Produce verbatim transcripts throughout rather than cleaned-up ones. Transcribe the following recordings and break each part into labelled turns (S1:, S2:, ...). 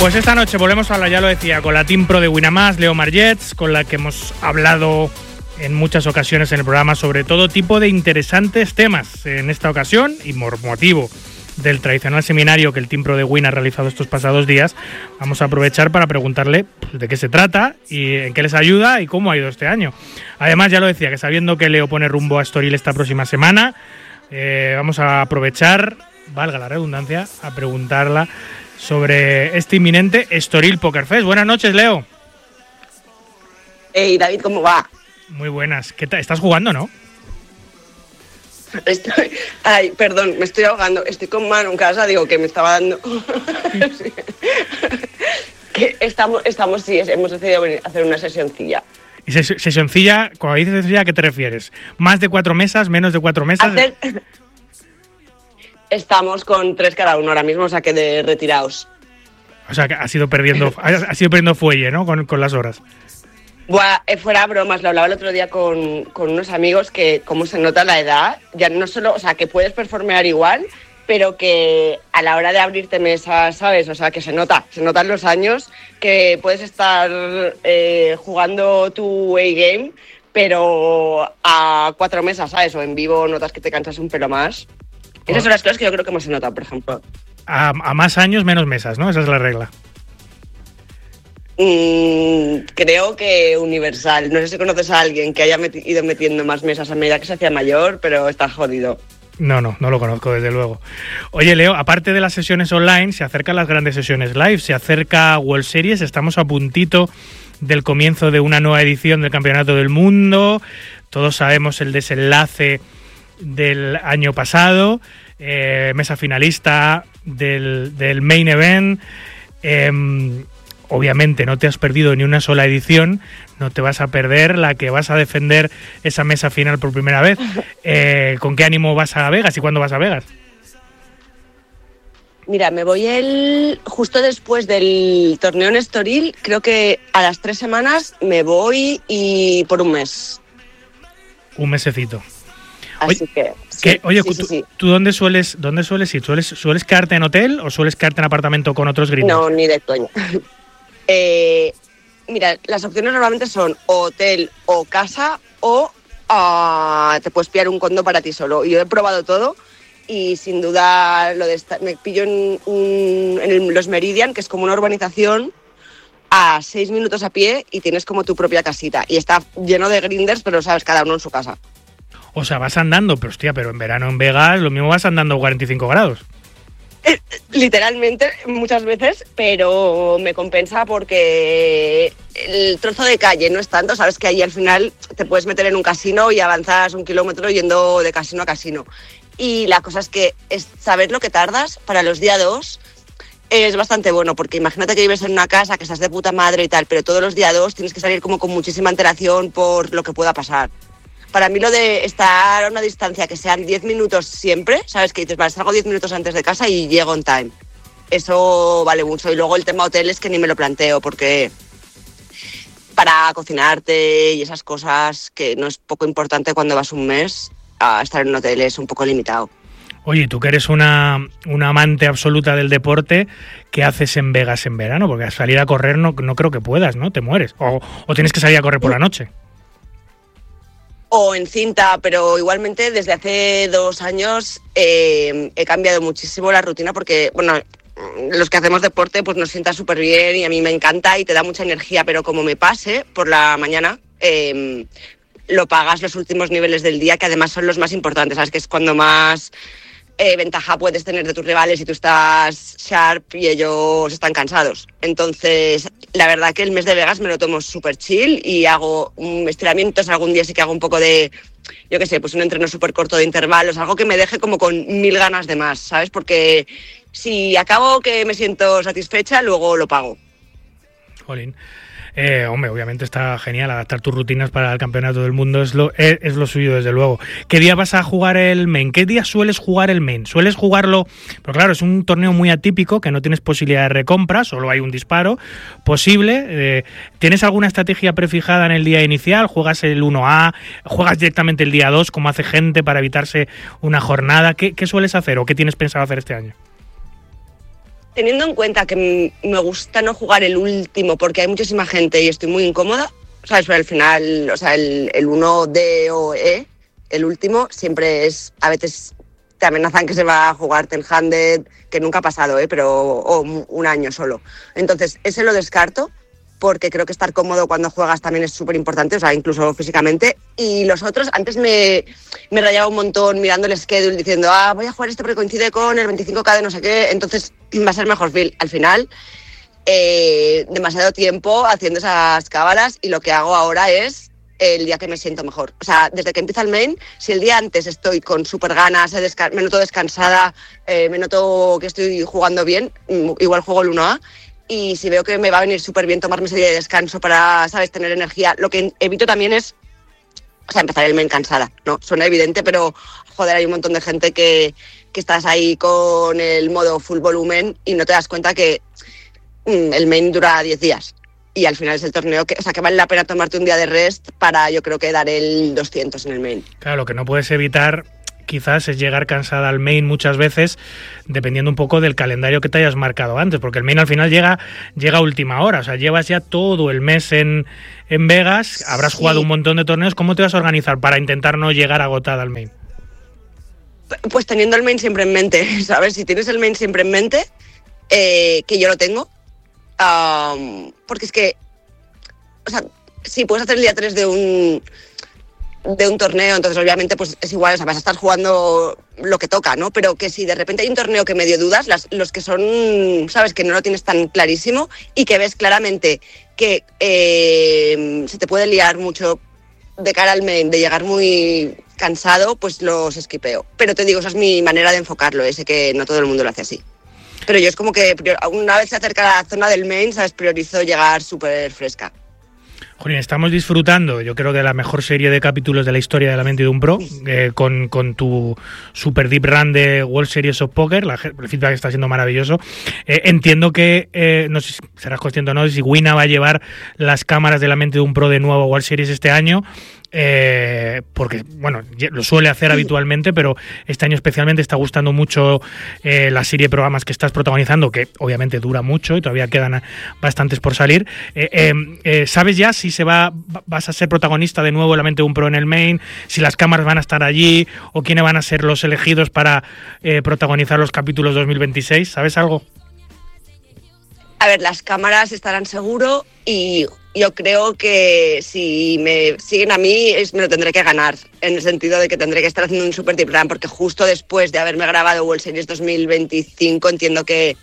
S1: Pues esta noche volvemos a hablar, ya lo decía, con la Team Pro de Winamax, Leo Margets, con la que hemos hablado en muchas ocasiones en el programa sobre todo tipo de interesantes temas. En esta ocasión, y por motivo del tradicional seminario que el Team Pro de Win ha realizado estos pasados días, vamos a aprovechar para preguntarle pues, de qué se trata y en qué les ayuda y cómo ha ido este año. Además, ya lo decía, que sabiendo que Leo pone rumbo a Estoril esta próxima semana, eh, vamos a aprovechar, valga la redundancia, a preguntarla sobre este inminente Estoril Poker Fest. Buenas noches, Leo.
S2: Hey, David, ¿cómo va?
S1: Muy buenas. ¿Qué tal? ¿Estás jugando, no?
S2: Estoy... Ay, perdón, me estoy ahogando. Estoy con Manu en casa, digo que me estaba dando... sí. que estamos, estamos, sí, hemos decidido venir a hacer una sesioncilla.
S1: ¿Y ses- sesioncilla, cuando dices sesioncilla, a qué te refieres? ¿Más de cuatro mesas, menos de cuatro mesas?
S2: Hacer... Estamos con tres cada uno ahora mismo, o sea que de retiraos.
S1: O sea que has ido perdiendo, has ido perdiendo fuelle, ¿no? Con, con las horas.
S2: Buah, eh, fuera bromas, lo hablaba el otro día con, con unos amigos que cómo se nota la edad, ya no solo, o sea, que puedes performear igual, pero que a la hora de abrirte mesas, ¿sabes? O sea, que se nota, se notan los años, que puedes estar eh, jugando tu A-game, pero a cuatro mesas, ¿sabes? O en vivo notas que te cansas un pelo más. Esas son las cosas que yo creo que más se nota, por ejemplo.
S1: A, a más años, menos mesas, ¿no? Esa es la regla.
S2: Mm, creo que universal. No sé si conoces a alguien que haya meti- ido metiendo más mesas a medida que se hacía mayor, pero está jodido.
S1: No, no, no lo conozco, desde luego. Oye, Leo, aparte de las sesiones online, se acercan las grandes sesiones live, se acerca World Series, estamos a puntito del comienzo de una nueva edición del Campeonato del Mundo. Todos sabemos el desenlace del año pasado, eh, mesa finalista del, del main event. Eh, obviamente no te has perdido ni una sola edición, no te vas a perder la que vas a defender esa mesa final por primera vez. Eh, ¿Con qué ánimo vas a Vegas y cuándo vas a Vegas?
S2: Mira, me voy el justo después del torneo en Estoril, creo que a las tres semanas me voy y por un mes.
S1: Un mesecito.
S2: Así
S1: Oye,
S2: que sí,
S1: ¿qué? Oye,
S2: sí,
S1: ¿tú,
S2: sí, sí.
S1: ¿tú dónde sueles dónde sueles ir? ¿Sueles, ¿Sueles quedarte en hotel o sueles quedarte en apartamento con otros gringos?
S2: No, ni de coña. eh, mira, las opciones normalmente son hotel o casa o uh, te puedes pillar un condo para ti solo. Yo he probado todo y sin duda lo de estar, me pillo en, un, en el, los Meridian, que es como una urbanización a seis minutos a pie y tienes como tu propia casita. Y está lleno de grinders, pero sabes, cada uno en su casa.
S1: O sea, vas andando, pero hostia, pero en verano en Vegas lo mismo vas andando cuarenta y cinco grados.
S2: Eh, literalmente, muchas veces, pero me compensa porque el trozo de calle no es tanto, sabes que ahí al final te puedes meter en un casino y avanzas un kilómetro yendo de casino a casino. Y la cosa es que es saber lo que tardas para los días dos es bastante bueno, porque imagínate que vives en una casa, que estás de puta madre y tal, pero todos los días dos tienes que salir como con muchísima antelación por lo que pueda pasar. Para mí lo de estar a una distancia que sean diez minutos siempre, ¿sabes? Que dices, vale, salgo diez minutos antes de casa y llego on time. Eso vale mucho. Y luego el tema hotel es que ni me lo planteo, porque para cocinarte y esas cosas, que no es poco importante cuando vas un mes, a estar en un hotel es un poco limitado.
S1: Oye, tú que eres una, una amante absoluta del deporte, ¿qué haces en Vegas en verano? Porque salir a correr no, no creo que puedas, ¿no? Te mueres. O, o tienes que salir a correr por la noche.
S2: O en cinta, pero igualmente desde hace dos años eh, he cambiado muchísimo la rutina porque, bueno, los que hacemos deporte pues nos sienta súper bien y a mí me encanta y te da mucha energía, pero como me pase por la mañana, eh, lo pagas los últimos niveles del día, que además son los más importantes, ¿sabes? Que es cuando más eh, ventaja puedes tener de tus rivales y tú estás sharp y ellos están cansados. Entonces, la verdad que el mes de Vegas me lo tomo súper chill y hago um, estiramientos, algún día sí que hago un poco de, yo qué sé, pues un entreno súper corto de intervalos, algo que me deje como con mil ganas de más, ¿sabes? Porque si acabo que me siento satisfecha, luego lo pago.
S1: Jolín. Eh, hombre, obviamente está genial adaptar tus rutinas para el campeonato del mundo, es lo, es, es lo suyo desde luego. ¿Qué día vas a jugar el main? ¿Qué día sueles jugar el main? ¿Sueles jugarlo? Pero claro, es un torneo muy atípico que no tienes posibilidad de recompra, solo hay un disparo posible. Eh, ¿Tienes alguna estrategia prefijada en el día inicial? ¿Juegas el uno A? ¿Juegas directamente el día dos como hace gente para evitarse una jornada? ¿Qué, qué sueles hacer o qué tienes pensado hacer este año?
S2: teniendo en cuenta que me gusta no jugar el último porque hay muchísima gente y estoy muy incómoda, ¿sabes? Pero al final, o sea, el, el uno D o E, el último, siempre es, a veces te amenazan que se va a jugar ten-handed, que nunca ha pasado, ¿eh? Pero o un año solo. Entonces, ese lo descarto, porque creo que estar cómodo cuando juegas también es súper importante, o sea, incluso físicamente. Y los otros, antes me, me rayaba un montón mirando el schedule, diciendo, ah, voy a jugar este porque coincide con el veinticinco K de no sé qué, entonces va a ser mejor feel. Al final, eh, demasiado tiempo haciendo esas cábalas, y lo que hago ahora es el día que me siento mejor. O sea, desde que empieza el main, si el día antes estoy con súper ganas, desca- me noto descansada, eh, me noto que estoy jugando bien, igual juego el uno A, y si veo que me va a venir súper bien tomarme ese día de descanso para, ¿sabes?, tener energía. Lo que evito también es, o sea, empezar el main cansada, ¿no? Suena evidente, pero, joder, hay un montón de gente que, que estás ahí con el modo full volumen y no te das cuenta que mmm, el main dura diez días. Y al final es el torneo que, o sea, que vale la pena tomarte un día de rest para, yo creo, que dar el doscientos en el main.
S1: Claro, lo que no puedes evitar quizás es llegar cansada al main muchas veces, dependiendo un poco del calendario que te hayas marcado antes, porque el main al final llega, llega a última hora, o sea, llevas ya todo el mes en, en Vegas, habrás sí. jugado un montón de torneos. ¿Cómo te vas a organizar para intentar no llegar agotada al main?
S2: Pues teniendo el main siempre en mente, ¿sabes? Si tienes el main siempre en mente, eh, que yo lo tengo, um, porque es que, o sea, si puedes hacer el día tres de un de un torneo, entonces obviamente pues es igual, o sea, vas a estar jugando lo que toca, ¿no? Pero que si de repente hay un torneo que medio dudas, las, los que son, sabes, que no lo tienes tan clarísimo y que ves claramente que eh, se te puede liar mucho de cara al main, de llegar muy cansado, pues los esquipeo. Pero te digo, esa es mi manera de enfocarlo, ese que no todo el mundo lo hace así. Pero yo es como que una vez se acerca a la zona del main, ¿sabes?, priorizo llegar súper fresca.
S1: Jolín, estamos disfrutando, yo creo, de la mejor serie de capítulos de la historia de La Mente de un Pro, eh, con, con tu super deep run de World Series of Poker. La, el feedback está siendo maravilloso. Eh, entiendo que, eh, no sé si serás consciente o no, si Wina va a llevar las cámaras de La Mente de un Pro de nuevo a World Series este año. Eh, porque, bueno, lo suele hacer habitualmente, pero este año especialmente está gustando mucho eh, la serie de programas que estás protagonizando, que obviamente dura mucho y todavía quedan bastantes por salir. Eh, eh, eh, ¿Sabes ya si se va vas a ser protagonista de nuevo en La Mente de un Pro en el main, si las cámaras van a estar allí o quiénes van a ser los elegidos para eh, protagonizar los capítulos dos mil veintiséis? ¿Sabes algo?
S2: A ver, las cámaras estarán seguro y yo creo que si me siguen a mí es, me lo tendré que ganar, en el sentido de que tendré que estar haciendo un super deep run, porque justo después de haberme grabado World Series dos mil veinticinco entiendo que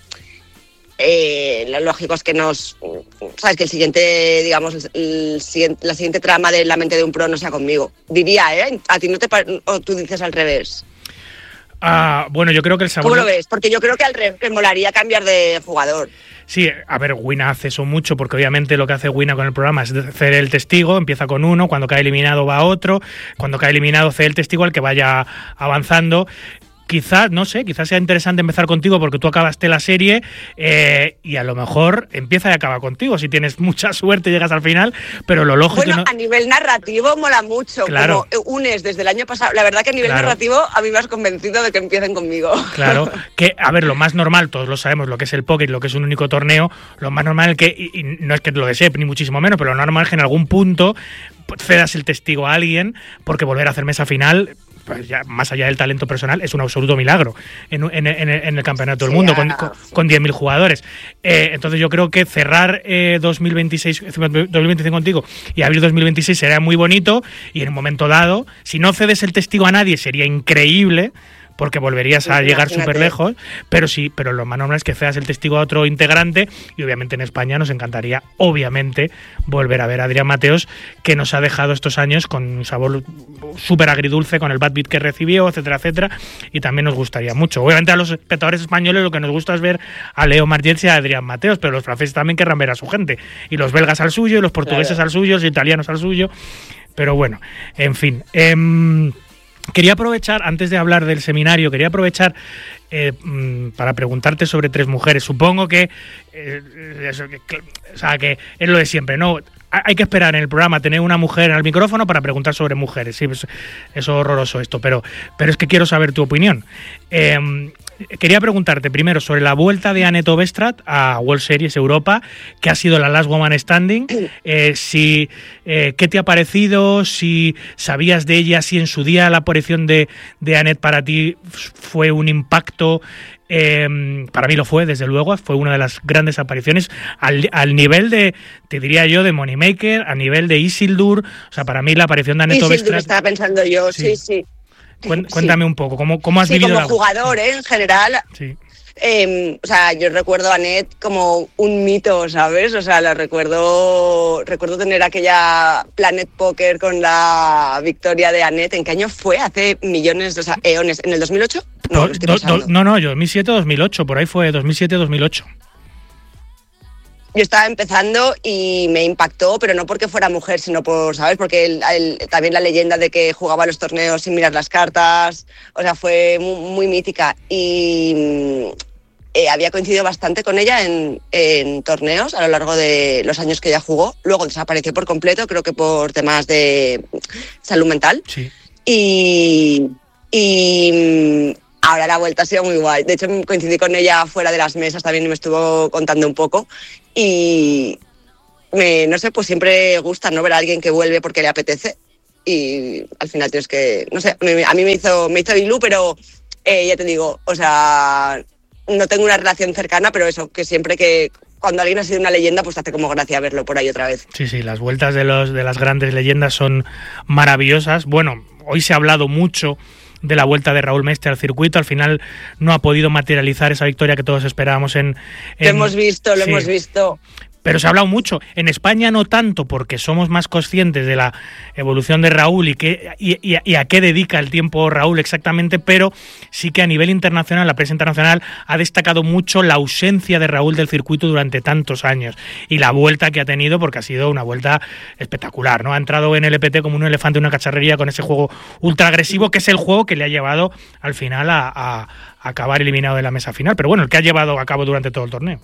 S2: eh, lo lógico es que nos, sabes, que el siguiente, digamos, el, el, la siguiente trama de La Mente de un Pro no sea conmigo. Diría, ¿eh? ¿A ti no te o tú dices al revés?
S1: Ah, bueno, yo creo que el sabor...
S2: ¿Cómo lo ves? Porque yo creo que al revés me molaría cambiar de jugador.
S1: Sí, a ver, Wina hace eso mucho, porque obviamente lo que hace Wina con el programa es hacer el testigo, empieza con uno, cuando cae eliminado va a otro, cuando cae eliminado hace el testigo al que vaya avanzando. Quizás, no sé, quizás sea interesante empezar contigo porque tú acabaste la serie eh, y a lo mejor empieza y acaba contigo. Si tienes mucha suerte llegas al final, pero lo lógico...
S2: Bueno,
S1: no...
S2: a nivel narrativo mola mucho.
S1: Claro.
S2: Como unes desde el año pasado. La verdad que a nivel claro. narrativo a mí me has convencido de que empiecen conmigo.
S1: Claro, que a ver, lo más normal, todos lo sabemos, lo que es el póker, lo que es un único torneo, lo más normal es que, y, y no es que lo desee ni muchísimo menos, pero lo normal es que en algún punto cedas el testigo a alguien, porque volver a hacer mesa final... Pues ya, más allá del talento personal, es un absoluto milagro en, en, en, en el campeonato del sí, mundo, con, con, con diez mil jugadores. Eh, entonces yo creo que cerrar eh, dos mil veintiséis, dos mil veinticinco contigo y abrir dos mil veintiséis sería muy bonito, y en un momento dado, si no cedes el testigo a nadie, sería increíble, porque volverías a pues llegar súper lejos, pero sí, pero lo más normal es que cedas el testigo a otro integrante, y obviamente en España nos encantaría, obviamente, volver a ver a Adrián Mateos, que nos ha dejado estos años con un sabor súper agridulce, con el bad beat que recibió, etcétera, etcétera, y también nos gustaría mucho. Obviamente a los espectadores españoles lo que nos gusta es ver a Leo Margets y a Adrián Mateos, pero los franceses también querrán ver a su gente, y los belgas al suyo, y los portugueses claro. al suyo, los italianos al suyo, pero bueno, en fin... Eh, Quería aprovechar, antes de hablar del seminario, quería aprovechar eh, para preguntarte sobre Tres Mujeres. Supongo que, eh, eso, que, o sea, que es lo de siempre, ¿no? Hay que esperar en el programa tener una mujer en el micrófono para preguntar sobre mujeres. Sí, es, es horroroso esto, pero, pero es que quiero saber tu opinión. Eh, Quería preguntarte primero sobre la vuelta de Anett Ovestad a World Series Europa, que ha sido la Last Woman Standing. Eh, si, eh, ¿Qué te ha parecido? Si sabías de ella, si en su día la aparición de, de Anett para ti fue un impacto. Eh, para mí lo fue, desde luego, fue una de las grandes apariciones al, al nivel de, te diría yo, de Moneymaker, a nivel de Isildur. O sea, para mí la aparición de Anett Ovestad...
S2: Isildur estaba pensando yo, sí, sí. sí.
S1: Cuéntame sí. un poco, ¿cómo, cómo has
S2: sí,
S1: vivido
S2: como
S1: la...
S2: jugador, ¿eh? En general.
S1: Sí.
S2: Eh, o sea, yo recuerdo a Anett como un mito, ¿sabes? O sea, la recuerdo recuerdo tener aquella Planet Poker con la victoria de Anett. ¿En qué año fue? Hace millones, o sea, eones. ¿En el dos mil ocho? No,
S1: do, do, do, no, no, yo dos mil siete dos mil ocho, por ahí fue dos mil siete dos mil ocho.
S2: Yo estaba empezando y me impactó, pero no porque fuera mujer, sino por, ¿sabes? Porque el, el, también la leyenda de que jugaba los torneos sin mirar las cartas, o sea, fue muy, muy mítica. Y eh, había coincidido bastante con ella en, en torneos a lo largo de los años que ella jugó. Luego desapareció por completo, creo que por temas de salud mental.
S1: Sí.
S2: Y... y ahora la vuelta ha sido muy guay. De hecho, coincidí con ella fuera de las mesas también y me estuvo contando un poco. Y me, no sé, pues siempre gusta no ver a alguien que vuelve porque le apetece. Y al final tienes que, no sé, a mí me hizo, me hizo ilu, pero eh, ya te digo, o sea, no tengo una relación cercana, pero eso, que siempre que cuando alguien ha sido una leyenda, pues te hace como gracia verlo por ahí otra vez.
S1: Sí, sí, las vueltas de, los, de las grandes leyendas son maravillosas. Bueno, hoy se ha hablado mucho de la vuelta de Raúl Mestre al circuito. Al final no ha podido materializar esa victoria que todos esperábamos en... en
S2: lo hemos visto, lo
S1: sí.
S2: hemos visto.
S1: Pero se ha hablado mucho. En España no tanto, porque somos más conscientes de la evolución de Raúl y, qué, y, y, y a qué dedica el tiempo Raúl exactamente, pero sí que a nivel internacional, la prensa internacional ha destacado mucho la ausencia de Raúl del circuito durante tantos años y la vuelta que ha tenido, porque ha sido una vuelta espectacular, ¿no? Ha entrado en el E P T como un elefante en una cacharrería con ese juego ultra agresivo, que es el juego que le ha llevado al final a, a, a acabar eliminado de la mesa final, pero bueno, el que ha llevado a cabo durante todo el torneo.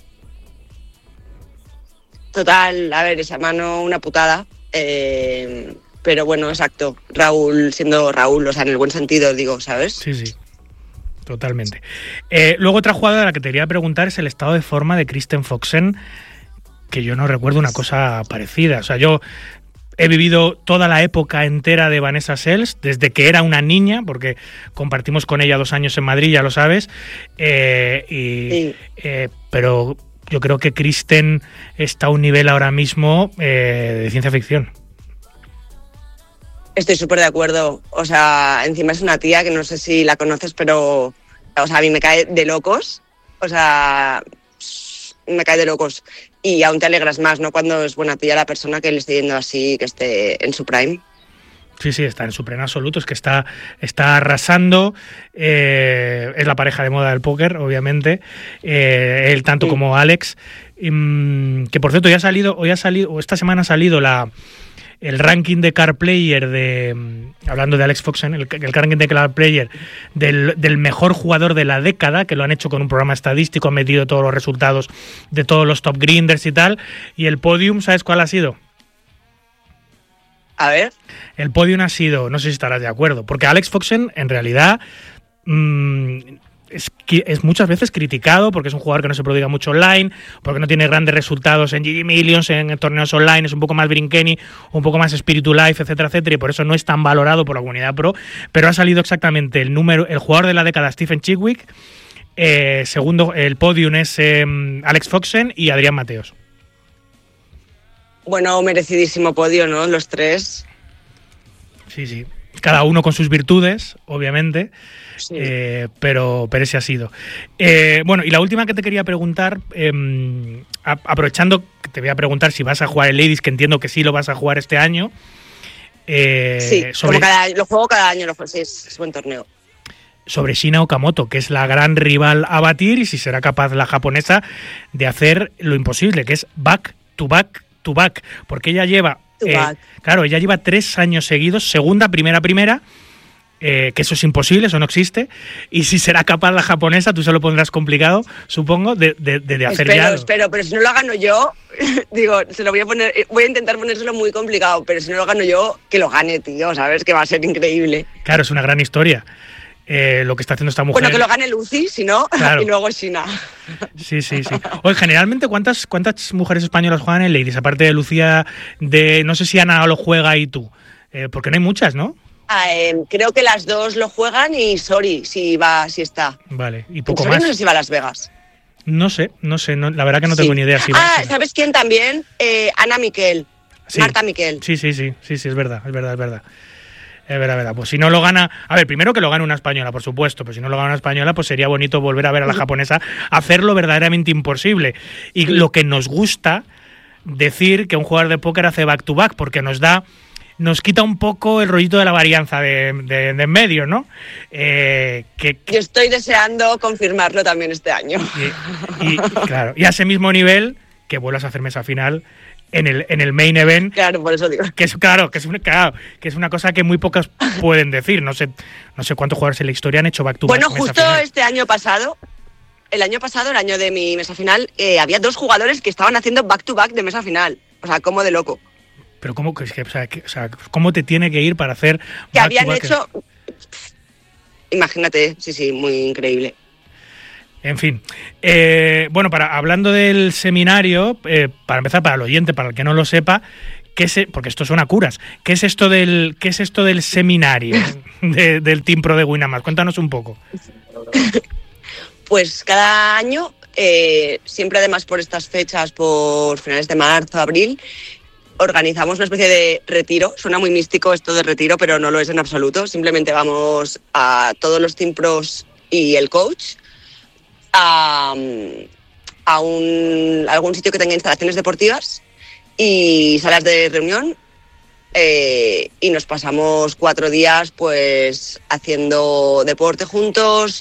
S2: Total, a ver, esa mano una putada, eh, pero bueno, exacto, Raúl siendo Raúl, o sea, en el buen sentido, digo, ¿sabes?
S1: Sí, sí, totalmente. Eh, luego otra jugada de la que te quería preguntar es el estado de forma de Kristen Foxen, que yo no recuerdo una cosa parecida, o sea, yo he vivido toda la época entera de Vanessa Sells, desde que era una niña, porque compartimos con ella dos años en Madrid, ya lo sabes, eh, y, sí. eh, pero... Yo creo que Kristen está a un nivel ahora mismo eh, de ciencia ficción.
S2: Estoy súper de acuerdo. O sea, encima es una tía que no sé si la conoces, pero o sea, a mí me cae de locos. O sea, me cae de locos. Y aún te alegras más, ¿no? Cuando es buena tía la persona que le esté yendo así, que esté en su prime.
S1: Sí, sí, está en su pleno absoluto, es que está, está arrasando, eh, es la pareja de moda del póker, obviamente, eh, él tanto sí. como Alex, y, que por cierto, ya ha salido, hoy ha salido, o esta semana ha salido la, el ranking de Card Player de, hablando de Alex Foxen, el, el ranking de Card Player del, del mejor jugador de la década, que lo han hecho con un programa estadístico, han metido todos los resultados de todos los top grinders y tal, y el podium, ¿sabes cuál ha sido?
S2: A ver.
S1: El podium ha sido, no sé si estarás de acuerdo, porque Alex Foxen en realidad mmm, es, es muchas veces criticado porque es un jugador que no se prodiga mucho online, porque no tiene grandes resultados en G G Millions, en torneos online, es un poco más Brinkeni, un poco más Spiritu Life, etcétera, etcétera, y por eso no es tan valorado por la comunidad pro, pero ha salido exactamente el número, el jugador de la década, Stephen Chidwick, eh, segundo, el podium es eh, Alex Foxen y Adrián Mateos.
S2: Bueno, merecidísimo podio, ¿no? Los tres.
S1: Sí, sí. Cada uno con sus virtudes, obviamente,
S2: sí.
S1: eh, pero, pero ese ha sido. Eh, bueno, y la última que te quería preguntar, eh, aprovechando que te voy a preguntar si vas a jugar el Ladies, que entiendo que sí lo vas a jugar este año. Eh,
S2: sí,
S1: sobre,
S2: como cada, lo juego cada año, lo juego, sí, es, es buen torneo.
S1: Sobre Shina Okamoto, que es la gran rival a batir, y si será capaz la japonesa de hacer lo imposible, que es back to back to back, porque ella lleva, eh, claro, ella lleva tres años seguidos, segunda, primera, primera, eh, que eso es imposible, eso no existe, y si será capaz la japonesa, tú se lo pondrás complicado, supongo, de, de, de hacer
S2: espero,
S1: ya.
S2: Espero, pero si no lo gano yo, digo, se lo voy a poner, voy a intentar ponérselo muy complicado, pero si no lo gano yo, que lo gane, tío, ¿sabes? Que va a ser increíble.
S1: Claro, es una gran historia. eh, lo que está haciendo esta mujer.
S2: Bueno, que lo gane Lucy, si no, claro. Y luego China.
S1: Sí, sí, sí. Oye, generalmente, ¿cuántas, ¿cuántas mujeres españolas juegan en Ladies? Aparte de Lucía, de no sé si Ana lo juega y tú. Eh, porque no hay muchas, ¿no?
S2: Ah, eh, creo que las dos lo juegan y Sori, si va, si está.
S1: Vale, y poco
S2: Sori
S1: más.
S2: No sé si va a Las Vegas.
S1: No sé, no sé, no, la verdad que no tengo
S2: sí.
S1: ni idea. Si va,
S2: ah,
S1: si
S2: ¿sabes quién también? Eh, Ana Miquel.
S1: Sí.
S2: Marta Miquel.
S1: Sí, sí, sí, sí, sí, es verdad, es verdad, es verdad. Es verdad, es verdad. Pues si no lo gana... A ver, primero que lo gane una española, por supuesto, pero si no lo gana una española, pues sería bonito volver a ver a la japonesa hacerlo verdaderamente imposible. Y sí. Lo que nos gusta decir que un jugador de póker hace back-to-back, porque nos da... Nos quita un poco el rollito de la varianza de, de, de en medio, ¿no? Eh, que, que...
S2: Yo estoy deseando confirmarlo también este año.
S1: Y, y, claro, y a ese mismo nivel, que vuelvas a hacer mesa final en el, en el main event.
S2: Claro, por eso digo.
S1: Que es, claro, que es, una, claro, que es una cosa que muy pocas pueden decir. No sé, no sé cuántos jugadores en la historia han hecho back-to-back.
S2: Bueno, justo final. Este año pasado, el año pasado, el año de mi mesa final, eh, había dos jugadores que estaban haciendo back-to-back de mesa final. O sea, como de loco.
S1: Pero cómo, que, o sea, que, o sea, ¿cómo te tiene que ir para hacer
S2: que habían hecho? Imagínate, sí, sí, muy increíble.
S1: En fin, eh, bueno, para hablando del seminario, eh, para empezar, para el oyente, para el que no lo sepa, ¿qué es, porque esto suena a curas, ¿qué es esto del, qué es esto del seminario de, del Team Pro de Winamax? Cuéntanos un poco.
S2: Pues cada año, eh, siempre además por estas fechas, por finales de marzo, abril, organizamos una especie de retiro. Suena muy místico esto de retiro, pero no lo es en absoluto. Simplemente vamos a todos los Team Pros y el coach a, a un, a algún sitio que tenga instalaciones deportivas y salas de reunión, eh, y nos pasamos cuatro días pues haciendo deporte juntos,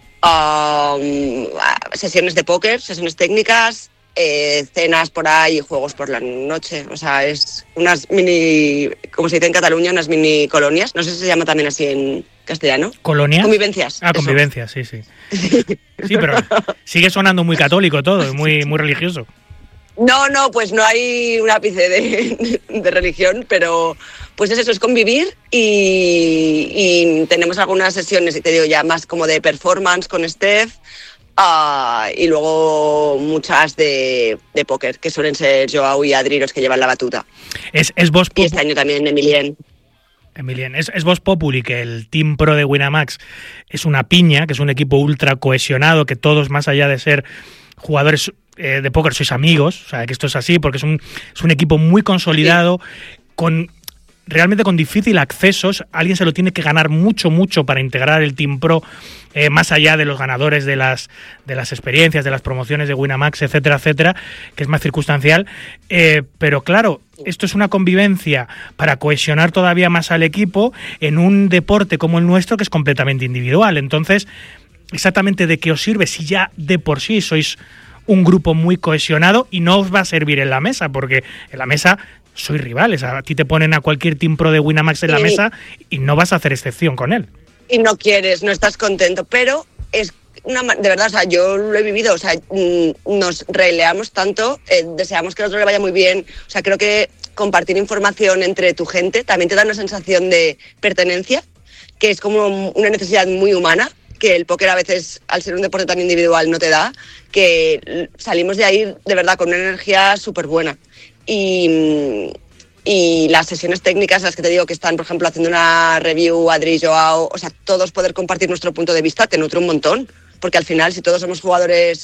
S2: um, sesiones de póker, sesiones técnicas, Eh, cenas por ahí y juegos por la noche. O sea, es unas mini, como se dice en Cataluña, unas mini colonias. No sé si se llama también así en castellano.
S1: ¿Colonias?
S2: Convivencias.
S1: Ah, eso. Convivencias, sí, sí. Sí, pero sigue sonando muy católico todo, muy, muy religioso.
S2: No, no, pues no hay un ápice de, de religión, pero pues es eso, es convivir y, y tenemos algunas sesiones, te digo ya, más como de performance con Steph. Uh, y luego muchas de, de póker, que suelen ser Joao y Adri los que llevan la batuta.
S1: Es, es vos
S2: y este año también Emilien.
S1: Emilien, es, es Voz Populi, que el Team Pro de Winamax es una piña, que es un equipo ultra cohesionado, que todos, más allá de ser jugadores eh, de póker, sois amigos. O sea, que esto es así, porque es un, es un equipo muy consolidado, sí. con... realmente con difícil accesos. Alguien se lo tiene que ganar mucho, mucho para integrar el Team Pro, eh, más allá de los ganadores de las, de las experiencias, de las promociones de Winamax, etcétera, etcétera, que es más circunstancial. Eh, pero claro, esto es una convivencia para cohesionar todavía más al equipo en un deporte como el nuestro, que es completamente individual. Entonces, exactamente de qué os sirve si ya de por sí sois un grupo muy cohesionado y no os va a servir en la mesa, porque en la mesa sois rivales. A ti te ponen a cualquier Team Pro de Winamax en sí. la mesa y no vas a hacer excepción con él.
S2: Y no quieres, no estás contento, pero es una, de verdad, o sea, yo lo he vivido, o sea, nos releamos tanto, eh, deseamos que al otro le vaya muy bien, o sea, creo que compartir información entre tu gente también te da una sensación de pertenencia, que es como una necesidad muy humana, que el póker a veces, al ser un deporte tan individual, no te da, que salimos de ahí de verdad con una energía súper buena. Y, y las sesiones técnicas, las que te digo que están, por ejemplo, haciendo una review, Adri, Joao, o sea, todos poder compartir nuestro punto de vista te nutre un montón, porque al final, si todos somos jugadores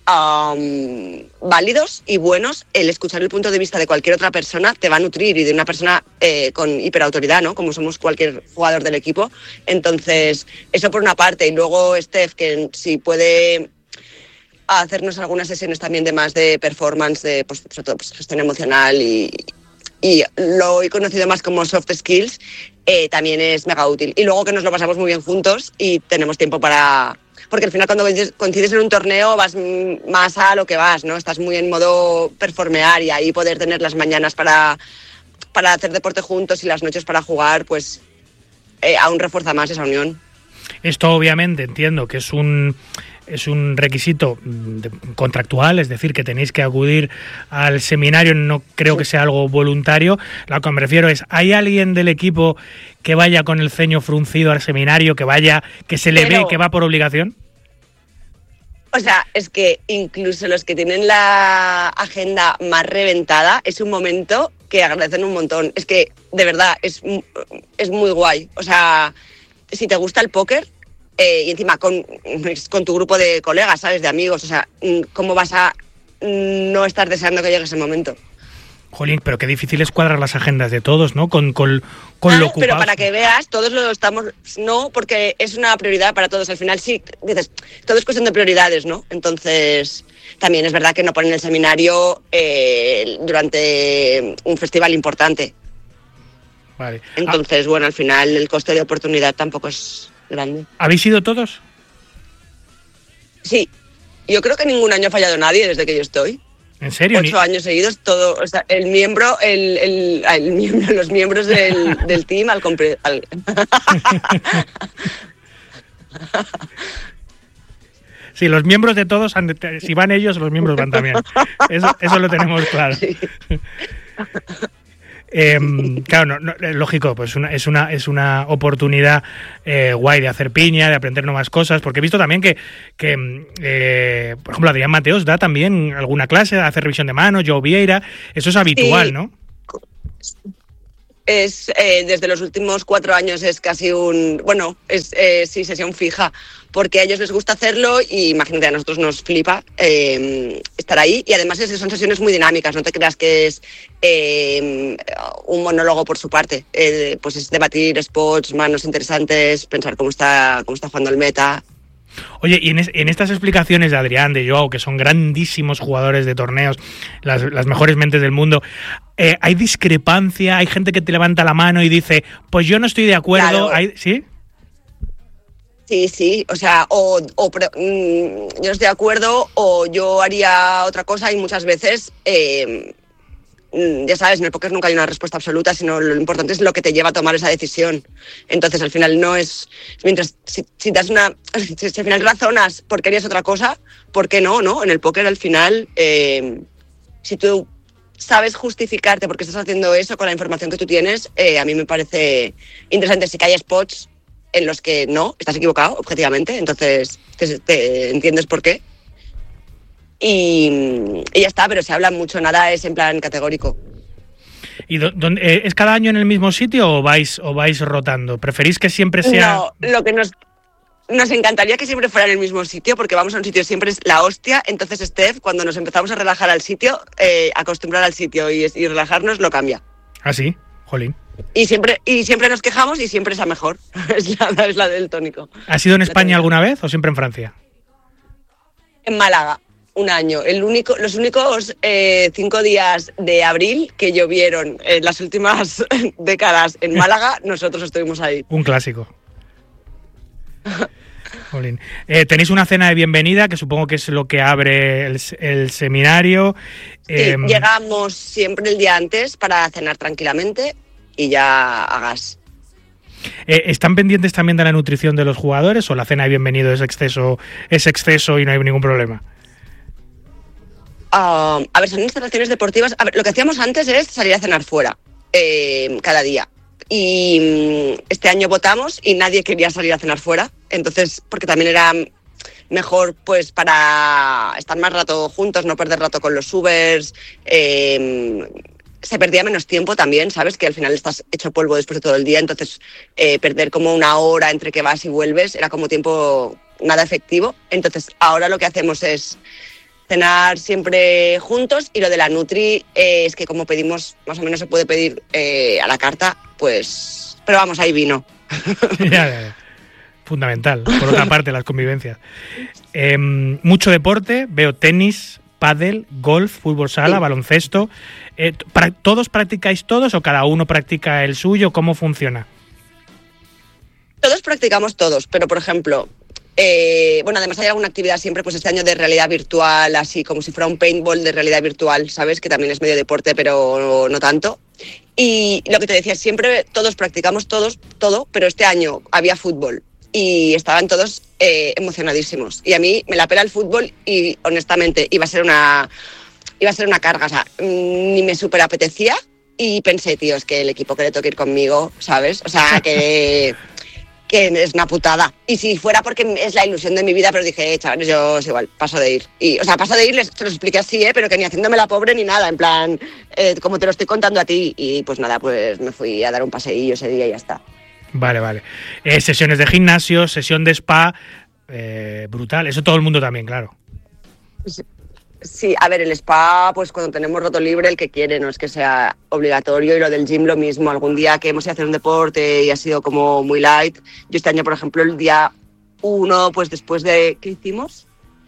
S2: um, válidos y buenos, el escuchar el punto de vista de cualquier otra persona te va a nutrir, y de una persona eh, con hiperautoridad, ¿no? Como somos cualquier jugador del equipo. Entonces, eso por una parte. Y luego Steph, que si puede a hacernos algunas sesiones también de más de performance, de pues, sobre todo pues, gestión emocional, y, y lo he conocido más como soft skills, eh, también es mega útil. Y luego que nos lo pasamos muy bien juntos y tenemos tiempo para... Porque al final cuando coincides en un torneo vas más a lo que vas, ¿no? Estás muy en modo performear, y ahí poder tener las mañanas para, para hacer deporte juntos y las noches para jugar, pues eh, aún refuerza más esa unión.
S1: Esto obviamente entiendo que es un es un requisito contractual, es decir, que tenéis que acudir al seminario, no creo que sea algo voluntario. Lo que me refiero es, ¿hay alguien del equipo que vaya con el ceño fruncido al seminario, que vaya, que se le Pero, ve que va por obligación?
S2: O sea, es que incluso los que tienen la agenda más reventada, es un momento que agradecen un montón. Es que, de verdad, es, es muy guay. O sea, si te gusta el póker, Eh, y encima con, con tu grupo de colegas, ¿sabes? De amigos, o sea, ¿cómo vas a no estar deseando que llegue ese momento?
S1: Jolín, pero qué difícil es cuadrar las agendas de todos, ¿no? Con, con, con
S2: claro,
S1: lo ocupado.
S2: Pero para que veas, todos lo estamos... No, porque es una prioridad para todos. Al final sí, dices, todo es cuestión de prioridades, ¿no? Entonces, también es verdad que no ponen el seminario eh, durante un festival importante.
S1: Vale.
S2: Entonces, ah. bueno, al final el coste de oportunidad tampoco es... grande.
S1: ¿Habéis ido todos?
S2: Sí, yo creo que ningún año ha fallado nadie desde que yo estoy.
S1: ¿En serio?
S2: Ocho Ni... años seguidos, todo, o sea, el miembro, el, el, el miembro, los miembros del, del team al, compre, al...
S1: Sí, los miembros de todos, han de, si van ellos, los miembros van también. Eso, eso lo tenemos claro. Sí. Eh, claro, no, no, lógico, pues una, es una es una oportunidad eh, guay de hacer piña, de aprender nuevas cosas, porque he visto también que, que eh, por ejemplo, Adrián Mateos da también alguna clase, hace revisión de mano, Joe Vieira, eso es habitual, sí. ¿no?
S2: Es eh, desde los últimos cuatro años es casi un, bueno, es eh, sí, sesión fija, porque a ellos les gusta hacerlo y imagínate, a nosotros nos flipa eh, estar ahí, y además es, son sesiones muy dinámicas, no te creas que es eh, un monólogo por su parte, eh, pues es debatir spots, manos interesantes, pensar cómo está, cómo está jugando el meta.
S1: Oye, y en, es, en estas explicaciones de Adrián, de Joao, que son grandísimos jugadores de torneos, las, las mejores mentes del mundo, eh, ¿hay discrepancia? ¿Hay gente que te levanta la mano y dice, pues yo no estoy de acuerdo?
S2: Claro.
S1: ¿Hay, ¿Sí?
S2: Sí, sí, o sea, o, o mmm, yo no estoy de acuerdo o yo haría otra cosa, y muchas veces... Eh, ya sabes, en el póker nunca hay una respuesta absoluta, sino lo importante es lo que te lleva a tomar esa decisión. Entonces, al final no es... Mientras, si, si das una... Si, si al final razonas por qué harías otra cosa, ¿por qué no, no? En el póker, al final, eh, si tú sabes justificarte por qué estás haciendo eso con la información que tú tienes, eh, a mí me parece interesante. Sí que hay spots en los que no, estás equivocado, objetivamente, entonces te, te entiendes por qué. Y, y ya está, pero se habla mucho, nada es en plan categórico.
S1: ¿Y do, do, eh, es cada año en el mismo sitio o vais o vais rotando? ¿Preferís que siempre sea...?
S2: No, lo que nos, nos encantaría que siempre fuera en el mismo sitio, porque vamos a un sitio siempre es la hostia. Entonces Steph, cuando nos empezamos a relajar al sitio, eh, acostumbrar al sitio y, y relajarnos, lo cambia.
S1: ¿Ah, sí? Jolín.
S2: Y siempre, y siempre nos quejamos y siempre es la mejor. es, la, es la del tónico.
S1: ¿Has ido en España alguna vez o siempre en Francia?
S2: En Málaga. Un año. El único, los únicos eh, cinco días de abril que llovieron en las últimas décadas en Málaga, nosotros estuvimos ahí.
S1: Un clásico. Jolín. Eh, tenéis una cena de bienvenida, que supongo que es lo que abre el, el seminario.
S2: Sí,
S1: eh,
S2: llegamos siempre el día antes para cenar tranquilamente y ya hagas.
S1: Eh, ¿Están pendientes también de la nutrición de los jugadores o la cena de bienvenido es exceso, es exceso y no hay ningún problema?
S2: Uh, a ver, son instalaciones deportivas. A ver, lo que hacíamos antes es salir a cenar fuera eh, cada día. Y um, este año votamos y nadie quería salir a cenar fuera. Entonces, porque también era mejor pues para estar más rato juntos, no perder rato con los Ubers. Eh, se perdía menos tiempo también, ¿sabes? Que al final estás hecho polvo después de todo el día. Entonces, eh, perder como una hora entre que vas y vuelves era como tiempo nada efectivo. Entonces, ahora lo que hacemos es cenar siempre juntos, y lo de la Nutri eh, es que como pedimos, más o menos se puede pedir eh, a la carta, pues... Pero vamos, ahí vino.
S1: ya, ya, ya. Fundamental, por otra parte, las convivencias. Eh, mucho deporte, veo tenis, pádel, golf, fútbol sala, sí. baloncesto. Eh, para, ¿Todos practicáis todos o cada uno practica el suyo? ¿Cómo funciona?
S2: Todos practicamos todos, pero por ejemplo... Eh, bueno, además hay alguna actividad siempre, pues este año de realidad virtual, así como si fuera un paintball de realidad virtual, ¿sabes? Que también es medio deporte, pero no, no tanto. Y lo que te decía, siempre todos practicamos todos, todo, pero este año había fútbol y estaban todos eh, emocionadísimos. Y a mí me la pela el fútbol y honestamente iba a ser una, iba a ser una carga, o sea, ni me súper apetecía y pensé, tío, es que el equipo que le toque ir conmigo, ¿sabes? O sea, que... que es una putada. Y si fuera porque es la ilusión de mi vida, pero dije, eh, chavales, yo es igual, paso de ir. Y, o sea, paso de ir, les, te lo expliqué así, ¿eh? Pero que ni haciéndome la pobre ni nada, en plan, eh, como te lo estoy contando a ti. Y pues nada, pues me fui a dar un paseillo ese día y ya está.
S1: Vale, vale. Eh, sesiones de gimnasio, sesión de spa, eh, brutal. Eso todo el mundo también, claro.
S2: Sí. Sí, a ver, el spa, pues cuando tenemos roto libre, el que quiere, no es que sea obligatorio, y lo del gym lo mismo. Algún día que hemos ido a hacer un deporte y ha sido como muy light. Yo este año, por ejemplo, el día uno, pues después de... ¿Qué hicimos?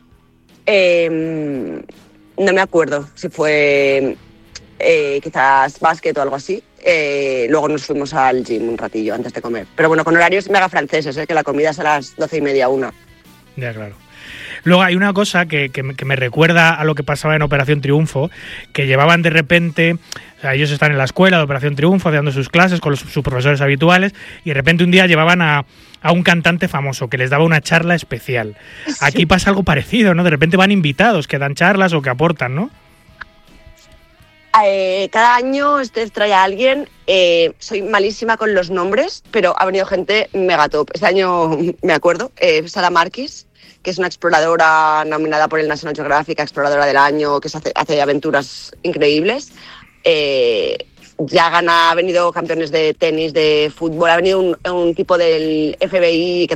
S2: Eh, no me acuerdo si fue eh, quizás básquet o algo así. Eh, luego nos fuimos al gym un ratillo antes de comer. Pero bueno, con horarios mega franceses, ¿eh? Que la comida es a las doce y media, una.
S1: Ya, claro. Luego hay una cosa que, que, que me recuerda a lo que pasaba en Operación Triunfo, que llevaban de repente, o sea, ellos están en la escuela de Operación Triunfo dando sus clases con los, sus profesores habituales, y de repente un día llevaban a, a un cantante famoso que les daba una charla especial. Sí. Aquí pasa algo parecido, ¿no? De repente van invitados que dan charlas o que aportan, ¿no?
S2: Eh, cada año Steph trae a alguien. Eh, soy malísima con los nombres, pero ha venido gente mega top. Este año me acuerdo, eh, Sara Marquis, que es una exploradora nominada por el National Geographic, exploradora del año, que se hace, hace aventuras increíbles. Eh, ya gana, ha venido campeones de tenis, de fútbol, ha venido un, un tipo del F B I que